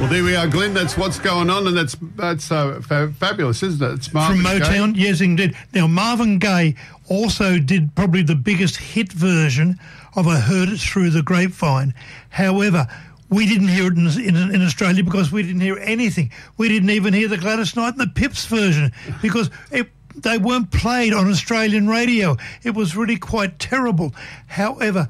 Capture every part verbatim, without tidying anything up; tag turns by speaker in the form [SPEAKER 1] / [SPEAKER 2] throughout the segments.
[SPEAKER 1] Well, there we are, Glenn. That's what's going on, and that's that's uh, fa- fabulous, isn't it? It's Marvin
[SPEAKER 2] From Motown,
[SPEAKER 1] Gaye.
[SPEAKER 2] yes, indeed. Now, Marvin Gaye also did probably the biggest hit version of I Heard It Through the Grapevine. However, we didn't hear it in, in, in Australia because we didn't hear anything. We didn't even hear the Gladys Knight and the Pips version because it, they weren't played on Australian radio. It was really quite terrible. However,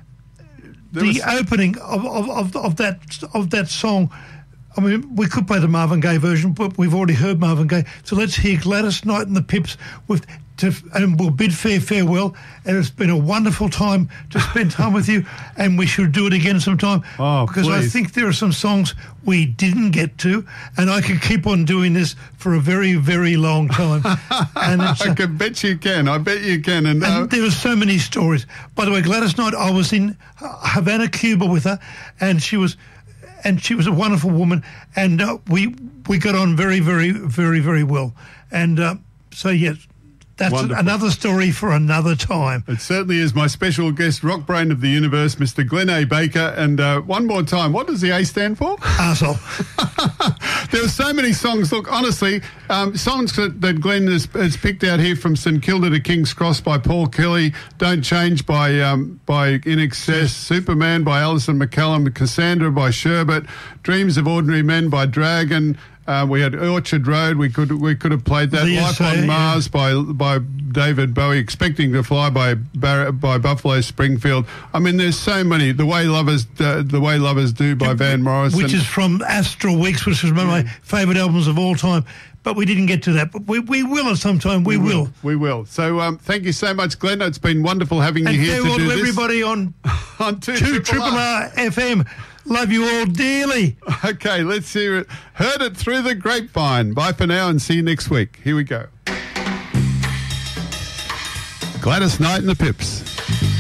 [SPEAKER 1] There
[SPEAKER 2] the
[SPEAKER 1] was-
[SPEAKER 2] opening of, of, of, of that of that song, I mean, we could play the Marvin Gaye version, but we've already heard Marvin Gaye. So let's hear Gladys Knight and the Pips with, to, and we'll bid fair farewell. And it's been a wonderful time to spend time with you, and we should do it again sometime.
[SPEAKER 1] Oh,
[SPEAKER 2] because I
[SPEAKER 1] please.
[SPEAKER 2] think there are some songs we didn't get to, and I could keep on doing this for a very, very long time. And it's,
[SPEAKER 1] I can bet you can. I bet you can. And, uh,
[SPEAKER 2] and there were so many stories. By the way, Gladys Knight, I was in Havana, Cuba with her, and she was, and she was a wonderful woman, and uh, we we got on very, very, very, very well. And uh, so, yes, that's
[SPEAKER 1] Wonderful.
[SPEAKER 2] another story for another time.
[SPEAKER 1] it certainly is my special guest, rock brain of the universe, Mister Glenn A. Baker. And uh, one more time, what does the A stand for?
[SPEAKER 2] Arsehole.
[SPEAKER 1] There are so many songs. Look, honestly, um, songs that, that Glenn has, has picked out here, from St Kilda to King's Cross by Paul Kelly, Don't Change by um, by In Excess, Superman by Alison McCallum, Cassandra by Sherbet, Dreams of Ordinary Men by Dragon. Uh, we had Orchard Road. We could we could have played that.
[SPEAKER 2] The
[SPEAKER 1] Life
[SPEAKER 2] essay,
[SPEAKER 1] on
[SPEAKER 2] yeah.
[SPEAKER 1] Mars by by David Bowie. Expecting to Fly by Bar- by Buffalo Springfield. I mean, there's so many. The Way Lovers uh, The Way Lovers Do by Van Morrison.
[SPEAKER 2] Which is from Astral Weeks, which is one of my favourite albums of all time. But we didn't get to that. But we, we will at some time. We, will.
[SPEAKER 1] We will. So um, thank you so much, Glenn. It's been wonderful having
[SPEAKER 2] And
[SPEAKER 1] you here to
[SPEAKER 2] farewell
[SPEAKER 1] do
[SPEAKER 2] to
[SPEAKER 1] this.
[SPEAKER 2] everybody on
[SPEAKER 1] on two,
[SPEAKER 2] two Triple R F M. Love you all dearly.
[SPEAKER 1] Okay, let's hear it. Heard It Through the Grapevine. Bye for now and see you next week. Here we go. Gladys Knight and the Pips.